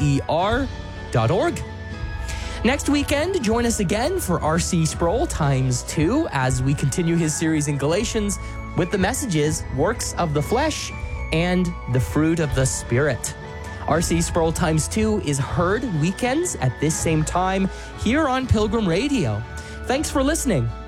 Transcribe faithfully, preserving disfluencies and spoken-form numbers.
E R dot org. Next weekend, join us again for R C Sproul times two as we continue his series in Galatians with the messages, works of the flesh and the fruit of the Spirit. R C Sproul times two is heard weekends at this same time here on Pilgrim Radio. Thanks for listening.